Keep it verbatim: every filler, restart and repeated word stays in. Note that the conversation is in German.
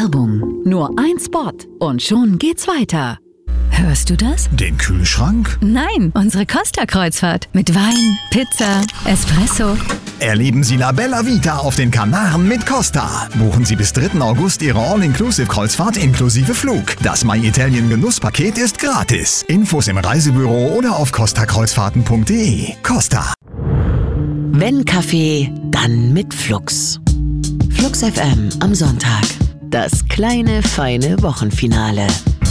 Werbung. Nur ein Spot und schon geht's weiter. Hörst du das? Den Kühlschrank? Nein, unsere Costa-Kreuzfahrt. Mit Wein, Pizza, Espresso. Erleben Sie La Bella Vita auf den Kanaren mit Costa. Buchen Sie bis dritten August Ihre All-Inclusive-Kreuzfahrt inklusive Flug. Das My Italien Genusspaket ist gratis. Infos im Reisebüro oder auf costa kreuzfahrten punkt de. Costa. Wenn Kaffee, dann mit Flux. Flux F M am Sonntag. Das kleine, feine Wochenfinale.